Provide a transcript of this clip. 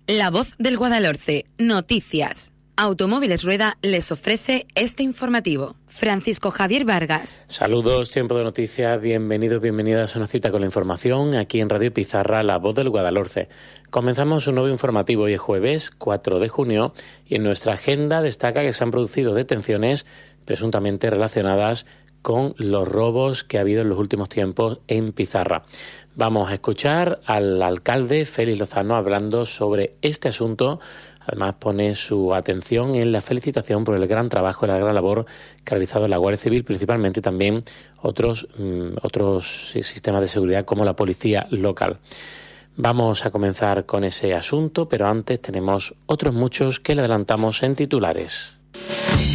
La Voz del Guadalhorce, noticias. Automóviles Rueda les ofrece este informativo. Francisco Javier Vargas. Saludos, tiempo de noticias, bienvenidas a una cita con la información aquí en Radio Pizarra, La Voz del Guadalhorce. Comenzamos un nuevo informativo hoy es jueves 4 de junio y en nuestra agenda destaca que se han producido detenciones presuntamente relacionadas con los robos que ha habido en los últimos tiempos en Pizarra. Vamos a escuchar al alcalde Félix Lozano hablando sobre este asunto. Además pone su atención en la felicitación por el gran trabajo y la gran labor que ha realizado la Guardia Civil, principalmente también otros sistemas de seguridad como la policía local. Vamos a comenzar con ese asunto, pero antes tenemos otros muchos que le adelantamos en titulares.